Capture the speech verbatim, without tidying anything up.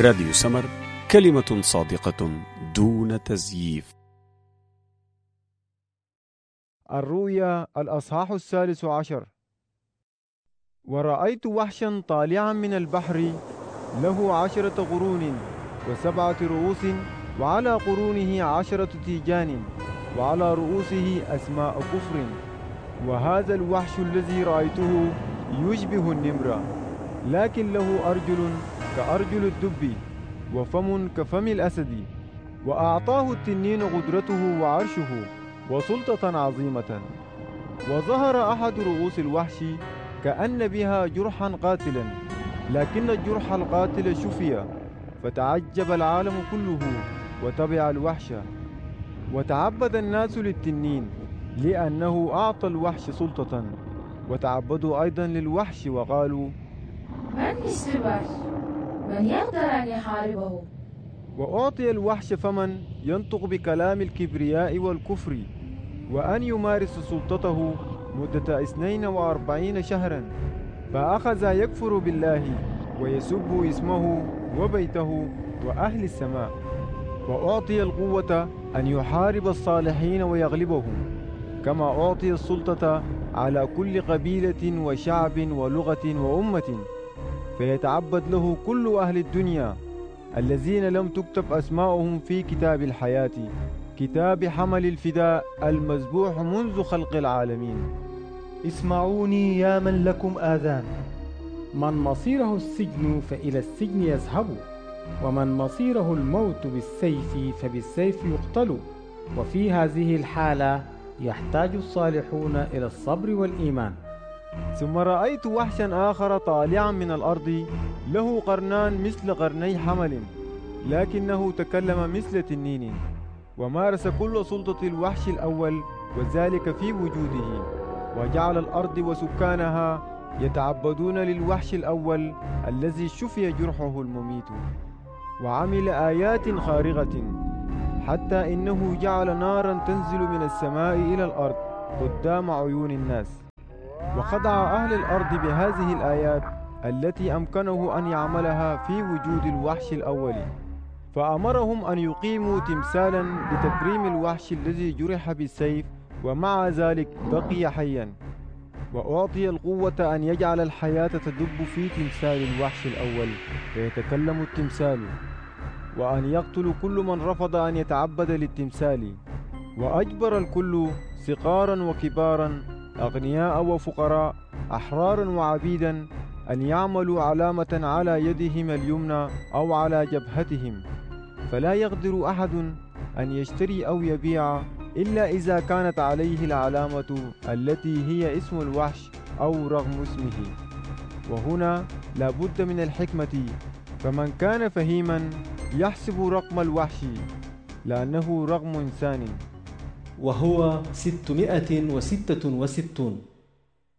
راديو سمر، كلمة صادقة دون تزييف. الرؤيا الأصحاح الثالث عشر. ورأيت وحشا طالعا من البحر له عشرة قرون وسبعة رؤوس، وعلى قرونه عشرة تيجان، وعلى رؤوسه أسماء كفر. وهذا الوحش الذي رأيته يشبه النمر، لكن له أرجل كأرجل الدب وفم كفم الأسد. وأعطاه التنين قدرته وعرشه وسلطة عظيمة. وظهر أحد رؤوس الوحش كأن بها جرحا قاتلا، لكن الجرح القاتل شفي، فتعجب العالم كله وتبع الوحش. وتعبد الناس للتنين لأنه أعطى الوحش سلطة، وتعبدوا أيضا للوحش وقالوا: من مثل الوحش؟ من يقدر أن يحاربه؟ وأعطي الوحش فمن ينطق بكلام الكبرياء والكفر، وأن يمارس سلطته مدة اثنين وأربعين شهرا. فأخذ يكفر بالله ويسب اسمه وبيته وأهل السماء. وأعطي القوة أن يحارب الصالحين ويغلبهم، كما أعطي السلطة على كل قبيلة وشعب ولغة وأمة. فيتعبد له كل أهل الدنيا الذين لم تكتب أسماؤهم في كتاب الحياة، كتاب حمل الفداء المذبوح منذ خلق العالمين. اسمعوني يا من لكم آذان. من مصيره السجن فإلى السجن يذهب، ومن مصيره الموت بالسيف فبالسيف يقتل. وفي هذه الحالة يحتاج الصالحون إلى الصبر والإيمان. ثم رأيت وحشا آخر طالعا من الأرض له قرنان مثل قرني حمل، لكنه تكلم مثل تنين، ومارس كل سلطة الوحش الأول، وذلك في وجوده. وجعل الأرض وسكانها يتعبدون للوحش الأول الذي شفي جرحه المميت. وعمل آيات خارقة، حتى إنه جعل نارا تنزل من السماء إلى الأرض قدام عيون الناس. وخدع أهل الأرض بهذه الآيات التي أمكنه أن يعملها في وجود الوحش الأول. فأمرهم أن يقيموا تمثالا لتكريم الوحش الذي جرح بالسيف، ومع ذلك بقي حيا. وأعطي القوة أن يجعل الحياة تدب في تمثال الوحش الأول فيتكلم التمثال، وأن يقتل كل من رفض أن يتعبد للتمثال. وأجبر الكل صغارا وكبارا، أغنياء وفقراء، أحرارا وعبيدا، أن يعملوا علامة على يدهم اليمنى أو على جبهتهم، فلا يقدر أحد أن يشتري أو يبيع إلا إذا كانت عليه العلامة التي هي اسم الوحش أو رغم اسمه. وهنا لا بد من الحكمة، فمن كان فهيما يحسب رقم الوحش لأنه رقم إنسان، وهو ستمائة وستة وستون.